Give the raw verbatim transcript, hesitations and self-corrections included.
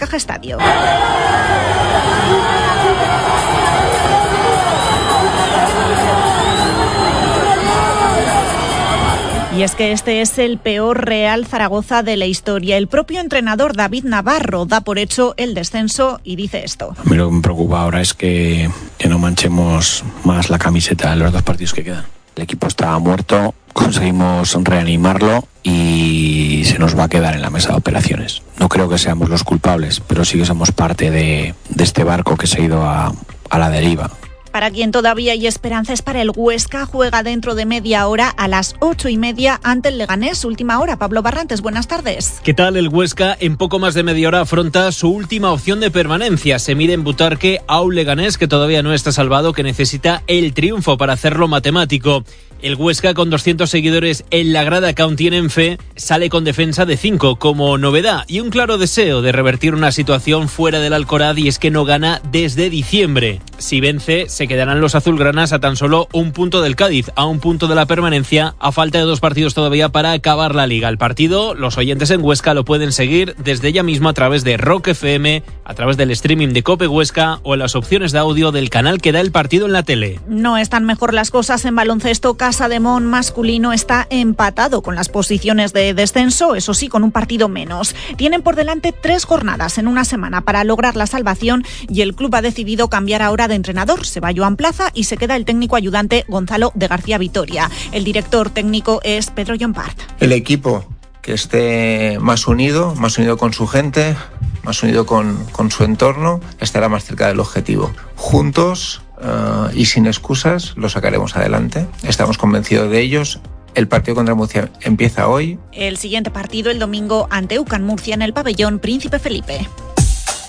Caja Estadio. Y es que este es el peor Real Zaragoza de la historia. El propio entrenador David Navarro da por hecho el descenso y dice esto. A mí lo que me preocupa ahora es que, que no manchemos más la camiseta en los dos partidos que quedan. El equipo estaba muerto, conseguimos reanimarlo y se nos va a quedar en la mesa de operaciones. No creo que seamos los culpables, pero sí que somos parte de, de este barco que se ha ido a, a la deriva. Para quien todavía hay esperanzas para el Huesca, juega dentro de media hora a las ocho y media ante el Leganés. Última hora. Pablo Barrantes, buenas tardes. ¿Qué tal? El Huesca en poco más de media hora afronta su última opción de permanencia. Se mide en Butarque a un Leganés que todavía no está salvado, que necesita el triunfo para hacerlo matemático. El Huesca, con doscientos seguidores en la grada que aún tienen fe, sale con defensa de cinco como novedad y un claro deseo de revertir una situación fuera del Alcoraz, y es que no gana desde diciembre. Si vence, se quedarán los azulgranas a tan solo un punto del Cádiz, a un punto de la permanencia, a falta de dos partidos todavía para acabar la liga. El partido, los oyentes en Huesca lo pueden seguir desde ya mismo a través de Rock F M, a través del streaming de Cope Huesca o en las opciones de audio del canal que da el partido en la tele. No están mejor las cosas en baloncesto. Casademón masculino está empatado con las posiciones de descenso, eso sí, con un partido menos. Tienen por delante tres jornadas en una semana para lograr la salvación y el club ha decidido cambiar ahora de entrenador. Se va Joan Plaza y se queda el técnico ayudante Gonzalo de García Vitoria. El director técnico es Pedro Llompart. El equipo que esté más unido, más unido con su gente, más unido con, con su entorno, estará más cerca del objetivo. Juntos Uh, y sin excusas lo sacaremos adelante. Estamos convencidos de ellos. El partido contra Murcia empieza hoy. El siguiente partido el domingo ante U C A M Murcia en el pabellón Príncipe Felipe.